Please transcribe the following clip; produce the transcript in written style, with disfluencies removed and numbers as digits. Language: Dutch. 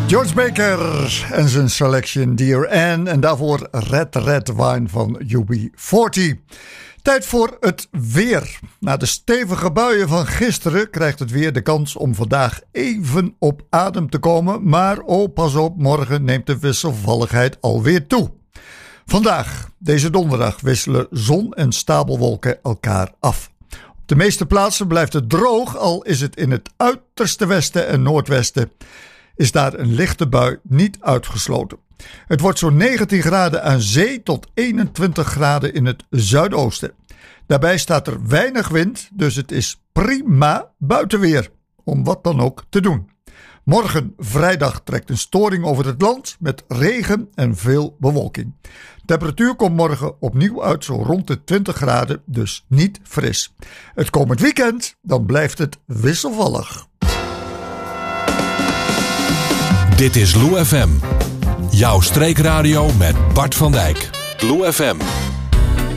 George Baker en zijn selection Dear Anne en daarvoor Red Wine van UB40. Tijd voor het weer. Na de stevige buien van gisteren krijgt het weer de kans om vandaag even op adem te komen. Maar oh, pas op, morgen neemt de wisselvalligheid alweer toe. Vandaag, deze donderdag, wisselen zon en stapelwolken elkaar af. Op de meeste plaatsen blijft het droog, al is het in het uiterste westen en noordwesten is daar een lichte bui niet uitgesloten. Het wordt zo'n 19 graden aan zee tot 21 graden in het zuidoosten. Daarbij staat er weinig wind, dus het is prima buitenweer, om wat dan ook te doen. Morgen vrijdag trekt een storing over het land met regen en veel bewolking. Temperatuur komt morgen opnieuw uit zo rond de 20 graden, dus niet fris. Het komend weekend, dan blijft het wisselvallig. Dit is Lou FM. Jouw streekradio met Bart van Dijk. Lou FM.